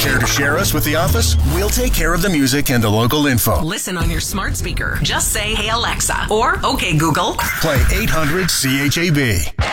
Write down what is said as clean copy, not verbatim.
Care to share us with the office? We'll take care of the music and the local info. Listen on your smart speaker. Just say, "Hey Alexa," or "Okay Google." Play 800 CHAB.